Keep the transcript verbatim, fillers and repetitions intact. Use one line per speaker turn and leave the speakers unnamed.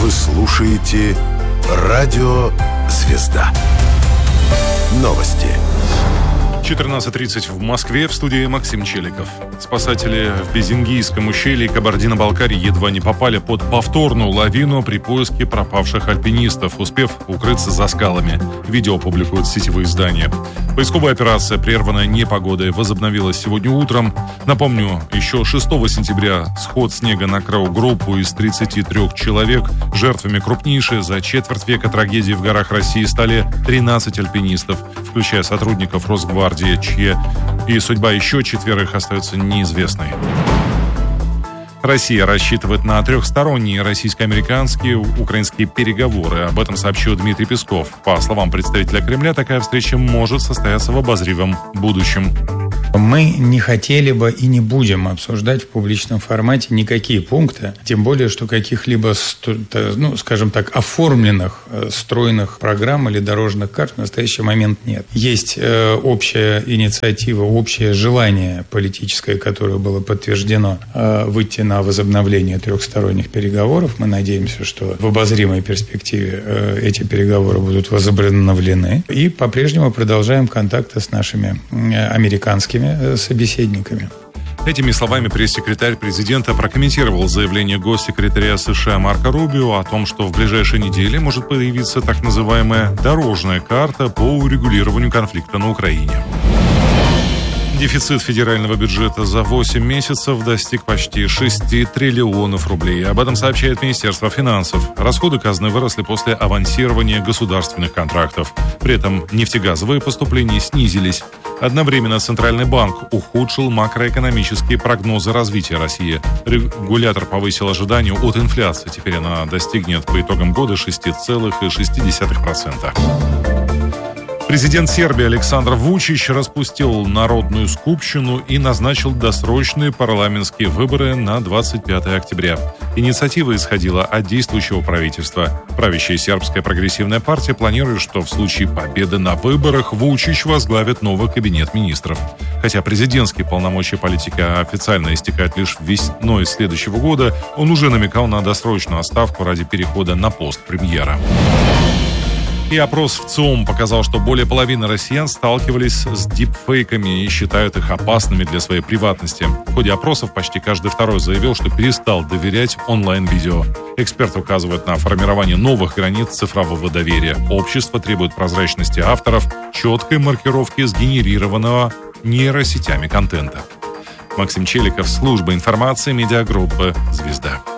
Вы слушаете Радио Звезда. Новости.
четырнадцать тридцать в Москве, в студии Максим Челиков. Спасатели в Безингийском ущелье Кабардино-Балкарии едва не попали под повторную лавину при поиске пропавших альпинистов, успев укрыться за скалами. Видео публикуют сетевые издания. Поисковая операция, прерванная непогодой, возобновилась сегодня утром. Напомню, еще шестого сентября сход снега накрыл группу из тридцати трёх человек. Жертвами крупнейшей за четверть века трагедии в горах России стали тринадцать альпинистов, включая сотрудников Росгвардии, чья и судьба еще четверых остается неизвестной. Россия рассчитывает на трехсторонние российско-американские украинские переговоры. Об этом сообщил Дмитрий Песков. По словам представителя Кремля, такая встреча может состояться в обозримом будущем.
Мы не хотели бы и не будем обсуждать в публичном формате никакие пункты, тем более, что каких-либо, ну, скажем так, оформленных, стройных программ или дорожных карт в настоящий момент нет. Есть э, общая инициатива, общее желание политическое, которое было подтверждено, э, выйти на возобновление трехсторонних переговоров. Мы надеемся, что в обозримой перспективе э, эти переговоры будут возобновлены. И по-прежнему продолжаем контакты с нашими э, американскими собеседниками.
Этими словами пресс-секретарь президента прокомментировал заявление госсекретаря США Марко Рубио о том, что в ближайшие недели может появиться так называемая дорожная карта по урегулированию конфликта на Украине. Дефицит федерального бюджета за восемь месяцев достиг почти шести триллионов рублей. Об этом сообщает Министерство финансов. Расходы казны выросли после авансирования государственных контрактов. При этом нефтегазовые поступления снизились. Одновременно Центральный банк ухудшил макроэкономические прогнозы развития России. Регулятор повысил ожидания от инфляции. Теперь она достигнет по итогам года шесть целых шесть десятых процента. Президент Сербии Александр Вучич распустил Народную скупщину и назначил досрочные парламентские выборы на двадцать пятое октября. Инициатива исходила от действующего правительства. Правящая сербская прогрессивная партия планирует, что в случае победы на выборах Вучич возглавит новый кабинет министров. Хотя президентские полномочия политика официально истекают лишь весной следующего года, он уже намекал на досрочную отставку ради перехода на пост премьера. И опрос в ЦИОМ показал, что более половины россиян сталкивались с дипфейками и считают их опасными для своей приватности. В ходе опросов почти каждый второй заявил, что перестал доверять онлайн-видео. Эксперты указывают на формирование новых границ цифрового доверия. Общество требует прозрачности авторов, четкой маркировки сгенерированного нейросетями контента. Максим Челиков, служба информации, медиагруппы «Звезда».